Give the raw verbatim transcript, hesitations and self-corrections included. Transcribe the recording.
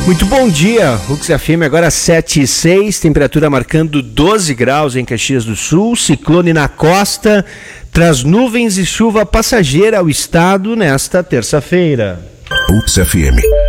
Muito bom dia, Rux F M, agora sete e seis, temperatura marcando doze graus em Caxias do Sul, ciclone na costa, traz nuvens e chuva passageira ao estado nesta terça-feira. Rux F M.